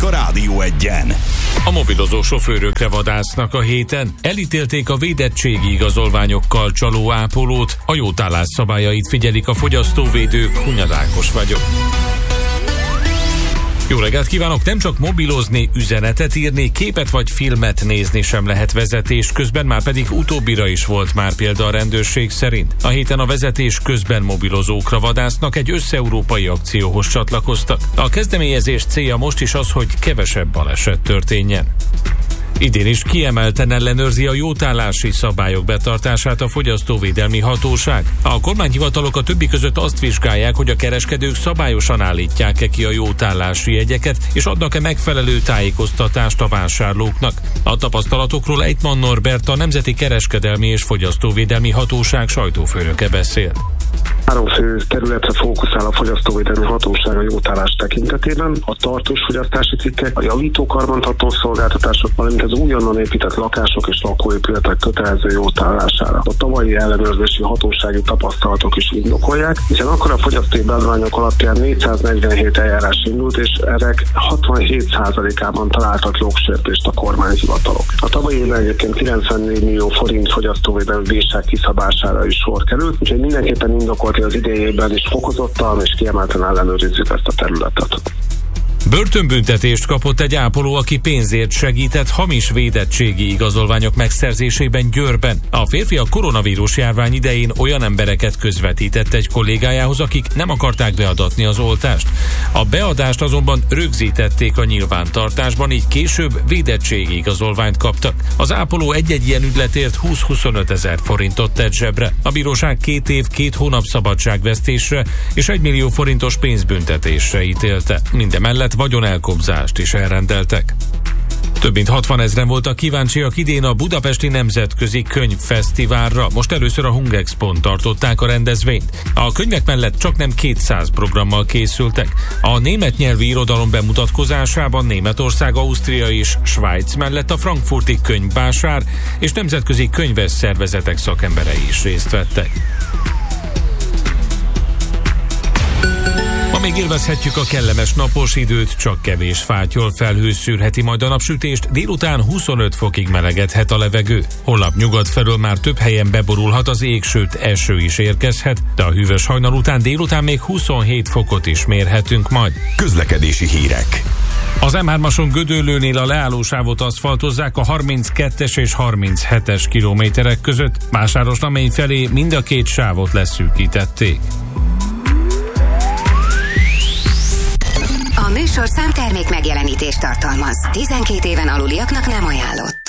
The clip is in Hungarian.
a Rádió Egyen. A mobilozó sofőrökre vadásznak a héten. Elítélték a védettségi igazolványokkal csaló ápolót, a jótállás szabályait figyelik a fogyasztóvédők. Hunyad Ákos vagyok. Jó reggelt kívánok! Nem csak mobilozni, üzenetet írni, képet vagy filmet nézni sem lehet vezetés közben, már pedig utóbbira is volt már példa a rendőrség szerint. A héten a vezetés közben mobilozókra vadásznak, egy összeurópai akcióhoz csatlakoztak. A kezdeményezés célja most is az, hogy kevesebb baleset történjen. Idén is kiemelten ellenőrzi a jótállási szabályok betartását a Fogyasztóvédelmi Hatóság. A kormányhivatalok a többi között azt vizsgálják, hogy a kereskedők szabályosan állítják-e ki a jótállási jegyeket, és adnak-e megfelelő tájékoztatást a vásárlóknak. A tapasztalatokról Eitmann Norbert, a Nemzeti Kereskedelmi és Fogyasztóvédelmi Hatóság sajtófőnöke beszél. 3 fő területre fókuszál a Fogyasztóvédelmi Hatóság a jótállás tekintetében: a tartós fogyasztási cikkek, a javító karbantartó szolgáltatások, valamint az újonnan épített lakások és lakóépületek kötelező jótállására. A tavalyi ellenőrzési hatósági tapasztalatok is indokolják, hiszen akkor a fogyasztói beadványok alapján 447 eljárás indult, és ezek 67%-ában találtak jogsértést a kormányhivatalok. A tavalyi évben egyébként 94 millió forint fogyasztóvédelmi bírság kiszabására is sor került, úgyhogy mindenképpen indokolt, hogy az idejében is fokozottan és kiemelten ellenőrizzük ezt a területet. Börtönbüntetést kapott egy ápoló, aki pénzért segített hamis védettségi igazolványok megszerzésében Győrben. A férfi a koronavírus járvány idején olyan embereket közvetített egy kollégájához, akik nem akarták beadatni az oltást. A beadást azonban rögzítették a nyilvántartásban, így később védettségi igazolványt kaptak. Az ápoló egy-egy ilyen ügyletért 20-25 ezer forintot tett zsebre. A bíróság 2 év, 2 hónap szabadságvesztésre és 1 millió forintos pénzbüntetésre ítélte. Mindemellett vagyonelkobzást is elrendeltek. Több mint 60 ezren voltak kíváncsiak idén a Budapesti Nemzetközi Könyvfesztiválra. Most először a Hungexpon tartották a rendezvényt. A könyvek mellett csaknem 200 programmal készültek. A német nyelvű irodalom bemutatkozásában Németország, Ausztria és Svájc mellett a frankfurti könyvvásár és nemzetközi könyves szervezetek szakemberei is részt vettek. Még élvezhetjük a kellemes napos időt, csak kevés fátyol felhő szűrheti majd a napsütést, délután 25 fokig melegedhet a levegő. Holnap nyugat felől már több helyen beborulhat az ég, sőt eső is érkezhet, de a hűvös hajnal után délután még 27 fokot is mérhetünk majd. Közlekedési hírek. Az M3-ason Gödöllőnél a leállósávot aszfaltozzák a 32-es és 37-es kilométerek között, Vásárosnamény felé mind a 2 sávot leszűkítették. A műsorszám termék megjelenítést tartalmaz. 12 éven aluliaknak nem ajánlott.